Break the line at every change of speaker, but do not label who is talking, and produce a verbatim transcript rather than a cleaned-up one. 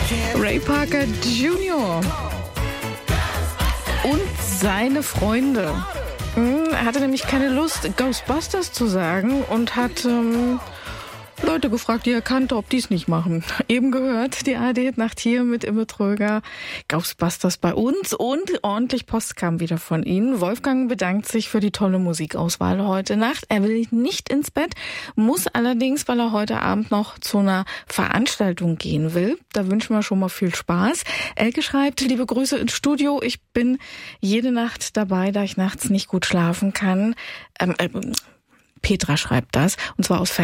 Ray Parker Junior und seine Freunde. Er hatte nämlich keine Lust, Ghostbusters zu sagen und hat ähm, Leute gefragt, die er kannte, ob die es nicht machen. Eben gehört, die A R D-Nacht hier mit Imme Tröger, Ghostbusters bei uns und ordentlich Post kam wieder von Ihnen. Wolfgang bedankt sich für die tolle Musikauswahl heute Nacht. Er will nicht ins Bett, muss allerdings, weil er heute Abend noch zu einer Veranstaltung gehen will. Da wünschen wir schon mal viel Spaß. Elke schreibt, liebe Grüße ins Studio. Ich bin jede Nacht dabei, da ich nachts nicht gut schlafen kann. Ähm, äh, Petra schreibt das, und zwar aus